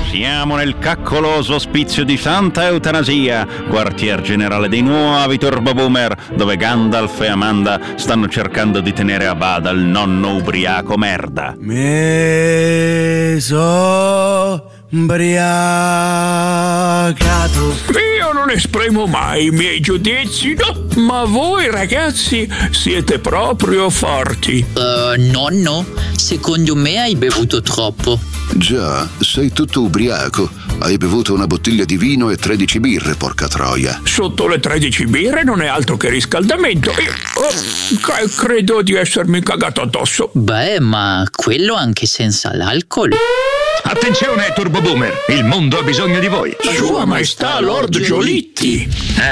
Siamo nel caccoloso ospizio di Santa Eutanasia, quartier generale dei nuovi Turbo Boomer, dove Gandalf e Amanda stanno cercando di tenere a bada il nonno ubriaco merda. Ubriacato. Io non esprimo mai i miei giudizi, no, ma voi ragazzi siete proprio forti. Nonno, secondo me hai bevuto troppo. Già, sei tutto ubriaco. Hai bevuto una bottiglia di vino e 13 birre, porca troia. Sotto le 13 birre non è altro che riscaldamento. Credo di essermi cagato addosso. Beh, ma quello anche senza l'alcol. Attenzione, Turbo Boomer, il mondo ha bisogno di voi. Sua Maestà Lord Giolitti.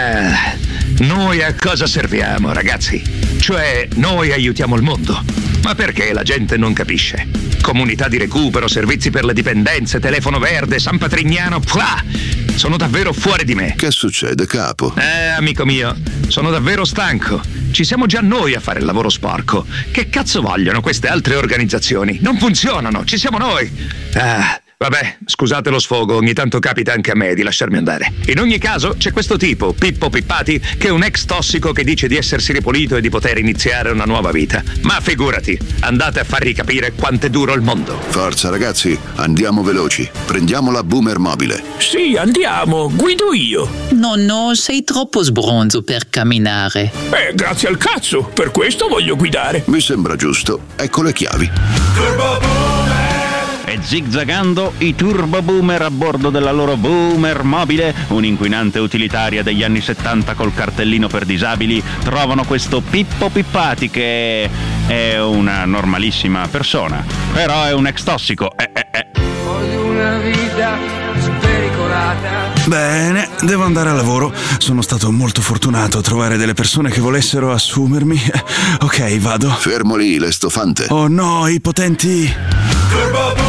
Noi a cosa serviamo, ragazzi? Cioè, noi aiutiamo il mondo. Ma perché la gente non capisce? Comunità di recupero, servizi per le dipendenze, telefono verde, San Patrignano, sono davvero fuori di me. Che succede, capo? Amico mio, sono davvero stanco. Ci siamo già noi a fare il lavoro sporco. Che cazzo vogliono queste altre organizzazioni? Non funzionano, ci siamo noi. Vabbè, scusate lo sfogo, ogni tanto capita anche a me di lasciarmi andare. In ogni caso, c'è questo tipo, Pippo Pippati, che è un ex tossico che dice di essersi ripulito e di poter iniziare una nuova vita. Ma figurati, andate a fargli capire quanto è duro il mondo. Forza ragazzi, andiamo veloci. Prendiamo la Boomer mobile. Sì, andiamo, guido io. Nonno, sei troppo sbronzo per camminare. Grazie al cazzo, per questo voglio guidare. Mi sembra giusto. Ecco le chiavi. Turbo Boomer. E zigzagando, i Turbo Boomer a bordo della loro Boomer mobile, un'inquinante utilitaria degli anni 70 col cartellino per disabili, trovano questo Pippo Pippati che è una normalissima persona, però è un ex tossico. Voglio una vita spericolata. Bene, devo andare al lavoro. Sono stato molto fortunato a trovare delle persone che volessero assumermi. Ok, vado. Fermo lì, l'estofante. Oh no, i potenti. Turbo Boomer.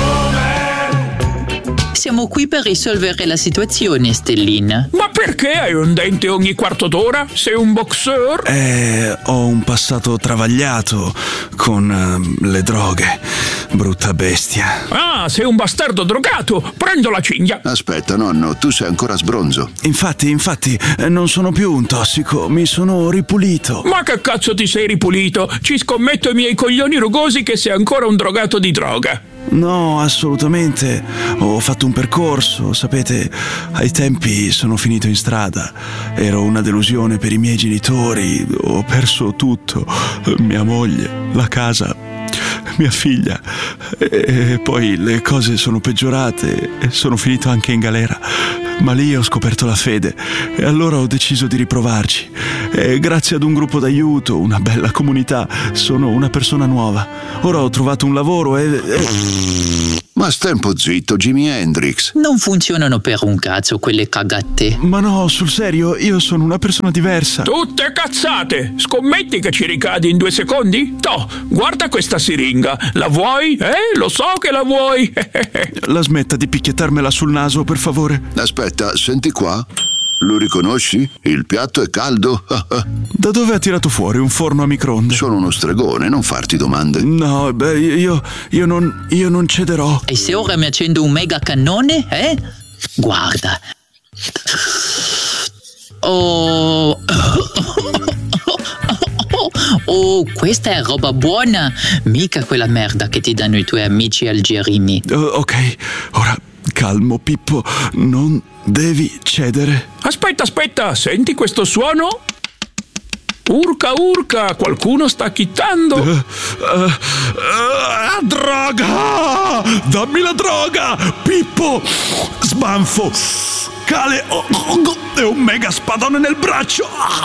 Siamo qui per risolvere la situazione, Stellina. Ma perché hai un dente ogni quarto d'ora? Sei un boxer? Ho un passato travagliato con le droghe. Brutta bestia. Ah, sei un bastardo drogato. Prendo la cinghia. Aspetta, nonno, tu sei ancora sbronzo. Infatti, non sono più un tossico, mi sono ripulito. Ma che cazzo ti sei ripulito? Ci scommetto i miei coglioni rugosi che sei ancora un drogato di droga. No, assolutamente. Ho fatto un percorso, sapete, ai tempi sono finito in strada. Ero una delusione per i miei genitori, ho perso tutto, mia moglie, la casa, mia figlia, e poi le cose sono peggiorate e sono finito anche in galera. Ma lì ho scoperto la fede e allora ho deciso di riprovarci. E grazie ad un gruppo d'aiuto, una bella comunità, sono una persona nuova. Ora ho trovato un lavoro Ma stai un po' zitto, Jimi Hendrix. Non funzionano per un cazzo quelle cagate. Ma no, sul serio, io sono una persona diversa. Tutte cazzate! Scommetti che ci ricadi in 2 secondi? Toh, guarda questa siringa. La vuoi? Lo so che la vuoi. La smetta di picchiettarmela sul naso, per favore. Aspetta, senti qua. Lo riconosci? Il piatto è caldo. Da dove ha tirato fuori un forno a microonde? Sono uno stregone, non farti domande. No, beh, io non cederò. E se ora mi accendo un mega cannone, Guarda. Oh, questa è roba buona. Mica quella merda che ti danno i tuoi amici algerini. Ok, ora calmo, Pippo, non devi cedere. Aspetta, senti questo suono? Urca, qualcuno sta chittando. Droga! Dammi la droga! Pippo! Sbanfo! Cale! E un mega spadone nel braccio!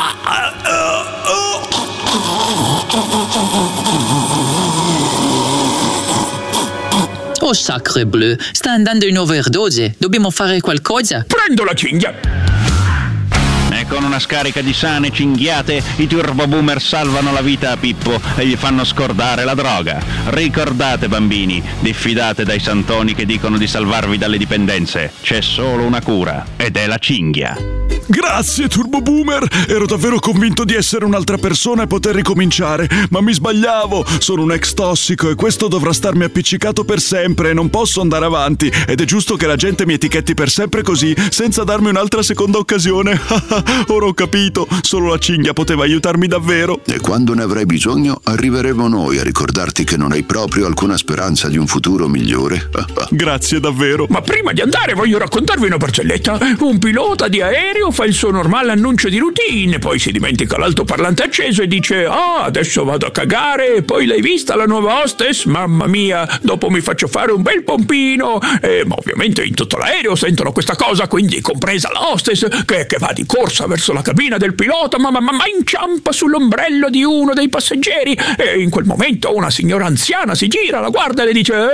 Oh sacre bleu, sta andando in overdose. Dobbiamo fare qualcosa. Prendo la cinghia. E con una scarica di sane cinghiate, i Turbo Boomer salvano la vita a Pippo e gli fanno scordare la droga. Ricordate, bambini, diffidate dai santoni che dicono di salvarvi dalle dipendenze. C'è solo una cura, ed è la cinghia. Grazie, Turbo Boomer! Ero davvero convinto di essere un'altra persona e poter ricominciare, ma mi sbagliavo! Sono un ex tossico e questo dovrà starmi appiccicato per sempre e non posso andare avanti. Ed è giusto che la gente mi etichetti per sempre così, senza darmi un'altra seconda occasione. Ora ho capito, solo la cinghia poteva aiutarmi davvero. E quando ne avrai bisogno, arriveremo noi a ricordarti che non hai proprio alcuna speranza di un futuro migliore. Grazie davvero. Ma prima di andare voglio raccontarvi una barzelletta. Un pilota di aereo fa il suo normale annuncio di routine, poi si dimentica l'altoparlante acceso e dice: ah, adesso vado a cagare. Poi l'hai vista la nuova hostess? Mamma mia, dopo mi faccio fare un bel pompino. Ma ovviamente in tutto l'aereo sentono questa cosa, quindi compresa la hostess che va di corsa verso la cabina del pilota, ma inciampa sull'ombrello di uno dei passeggeri. E in quel momento una signora anziana si gira, la guarda e le dice: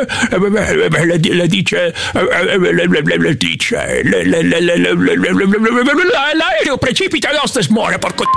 l'aereo precipita e l'hostess muore, porco